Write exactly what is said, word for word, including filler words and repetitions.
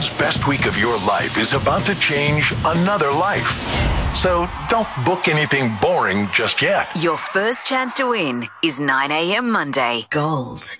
world's best week of your life is about to change another life. So don't book anything boring just yet. Your first chance to win is nine a.m. Monday. Gold.